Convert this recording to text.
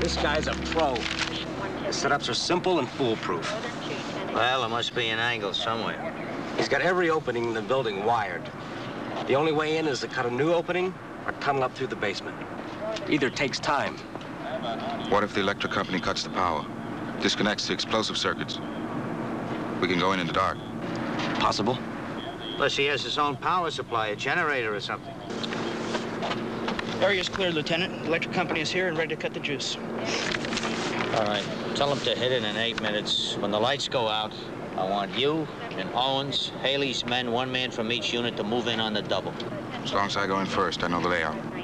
This guy's a pro. The setups are simple and foolproof. Well, there must be an angle somewhere. He's got every opening in the building wired. The only way in is to cut a new opening or tunnel up through the basement. Either takes time. What if the electric company cuts the power? Disconnects the explosive circuits? We can go in the dark. Possible. Plus, he has his own power supply, a generator or something. Area's clear, Lieutenant. Electric company is here and ready to cut the juice. All right. Tell him to hit it in 8 minutes. When the lights go out, I want you and Owens, Haley's men, one man from each unit to move in on the double. As long as I go in first, I know the layout.